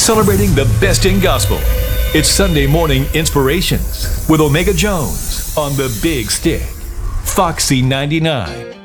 celebrating the best in gospel. It's Sunday Morning Inspirations with Omega Jones on the Big Stick, Foxy 99.